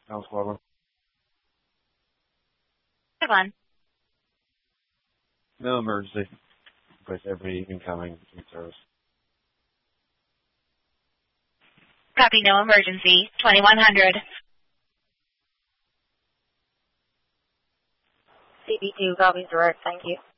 Sounds clever. Good one. No emergency. Place every incoming service. Copy, no emergency. 2100. CB2 copies direct, thank you.